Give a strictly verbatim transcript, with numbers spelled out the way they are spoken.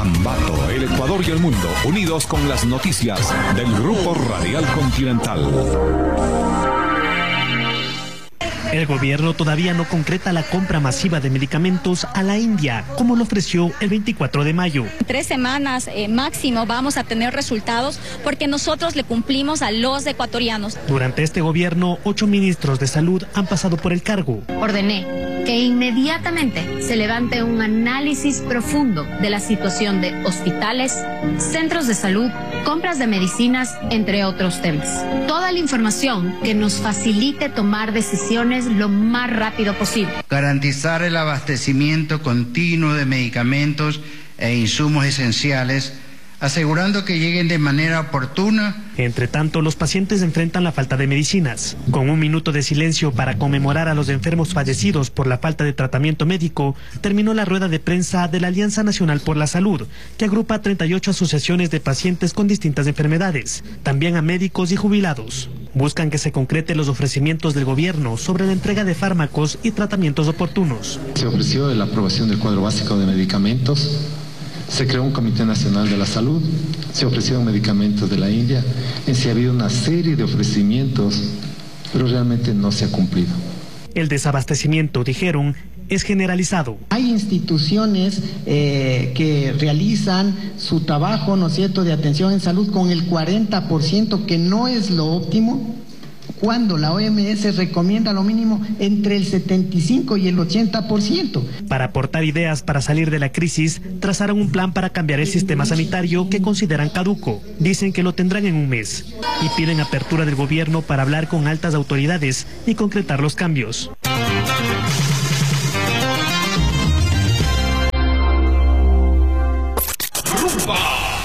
Ambato, el Ecuador y el mundo, unidos con las noticias del Grupo Radial Continental. El gobierno todavía no concreta la compra masiva de medicamentos a la India, como lo ofreció el veinticuatro de mayo. En tres semanas eh, máximo vamos a tener resultados porque nosotros le cumplimos a los ecuatorianos. Durante este gobierno, ocho ministros de salud han pasado por el cargo. Ordené que inmediatamente se levante un análisis profundo de la situación de hospitales, centros de salud, compras de medicinas, entre otros temas. Toda la información que nos facilite tomar decisiones lo más rápido posible. Garantizar el abastecimiento continuo de medicamentos e insumos esenciales, asegurando que lleguen de manera oportuna. Entre tanto, los pacientes enfrentan la falta de medicinas. Con un minuto de silencio para conmemorar a los enfermos fallecidos por la falta de tratamiento médico, terminó la rueda de prensa de la Alianza Nacional por la Salud, que agrupa a treinta y ocho asociaciones de pacientes con distintas enfermedades, también a médicos y jubilados. Buscan que se concreten los ofrecimientos del gobierno sobre la entrega de fármacos y tratamientos oportunos. Se ofreció la aprobación del cuadro básico de medicamentos. Se creó un Comité Nacional de la Salud, se ofrecieron medicamentos de la India, en sí ha habido una serie de ofrecimientos, pero realmente no se ha cumplido. El desabastecimiento, dijeron, es generalizado. Hay instituciones eh, que realizan su trabajo, ¿no es cierto?, de atención en salud con el cuarenta por ciento, que no es lo óptimo, cuando la O M S recomienda lo mínimo entre el setenta y cinco y el ochenta por ciento. Para aportar ideas para salir de la crisis, trazaron un plan para cambiar el sistema sanitario que consideran caduco. Dicen que lo tendrán en un mes y piden apertura del gobierno para hablar con altas autoridades y concretar los cambios. Rumba.